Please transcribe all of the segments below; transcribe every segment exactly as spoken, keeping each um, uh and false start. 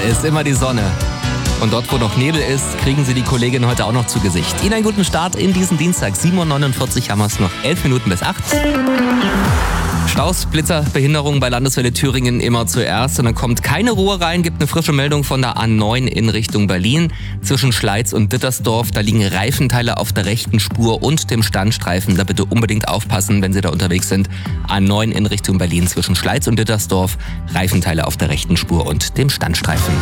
ist immer die Sonne. Und dort, wo noch Nebel ist, kriegen Sie die Kollegin heute auch noch zu Gesicht. Ihnen einen guten Start in diesen Dienstag. sieben Uhr neunundvierzig haben wir es noch. elf Minuten bis acht. Staus, Blitzer, Behinderungen bei Landeswelle Thüringen immer zuerst. Und dann kommt keine Ruhe rein, gibt eine frische Meldung von der A neun in Richtung Berlin. Zwischen Schleiz und Dittersdorf, da liegen Reifenteile auf der rechten Spur und dem Standstreifen. Da bitte unbedingt aufpassen, wenn Sie da unterwegs sind. A neun in Richtung Berlin zwischen Schleiz und Dittersdorf. Reifenteile auf der rechten Spur und dem Standstreifen.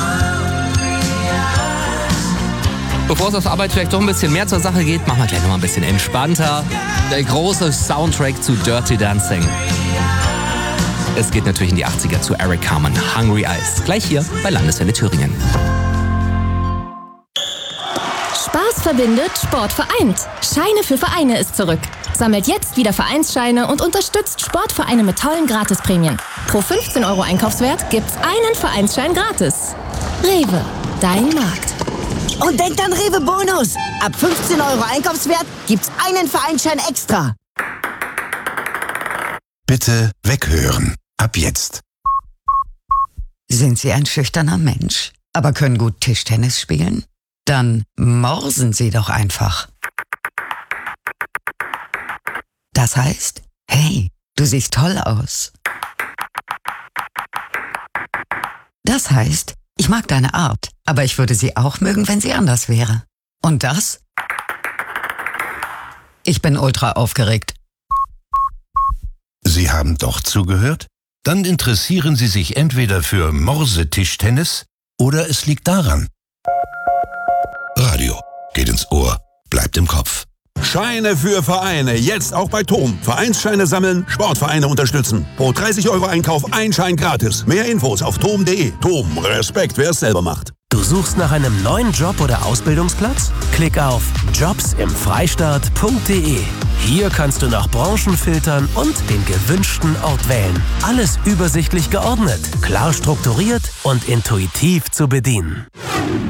Bevor es auf Arbeit vielleicht doch ein bisschen mehr zur Sache geht, machen wir gleich noch mal ein bisschen entspannter. Der große Soundtrack zu Dirty Dancing. Es geht natürlich in die achtziger zu Eric Carmen, Hungry Eyes. Gleich hier bei Landeswelle Thüringen. Spaß verbindet, Sport vereint. Scheine für Vereine ist zurück. Sammelt jetzt wieder Vereinsscheine und unterstützt Sportvereine mit tollen Gratisprämien. Pro fünfzehn Euro Einkaufswert gibt's einen Vereinsschein gratis. Rewe, dein Markt. Und denkt an Rewe Bonus. Ab fünfzehn Euro Einkaufswert gibt's einen Vereinsschein extra. Bitte weghören. Ab jetzt. Sind Sie ein schüchterner Mensch, aber können gut Tischtennis spielen? Dann morsen Sie doch einfach. Das heißt, hey, du siehst toll aus. Das heißt, ich mag deine Art, aber ich würde sie auch mögen, wenn sie anders wäre. Und das? Ich bin ultra aufgeregt. Sie haben doch zugehört? Dann interessieren Sie sich entweder für Morse-Tischtennis oder es liegt daran. Radio geht ins Ohr, bleibt im Kopf. Scheine für Vereine, jetzt auch bei T O M. Vereinsscheine sammeln, Sportvereine unterstützen. Pro dreißig Euro Einkauf ein Schein gratis. Mehr Infos auf tom punkt de. T O M, Respekt, wer es selber macht. Du suchst nach einem neuen Job oder Ausbildungsplatz? Klick auf jobs im freistaat punkt de. Hier kannst du nach Branchen filtern und den gewünschten Ort wählen. Alles übersichtlich geordnet, klar strukturiert und intuitiv zu bedienen.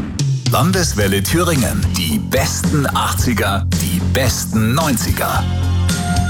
Landeswelle Thüringen. Die besten achtziger, die besten neunziger.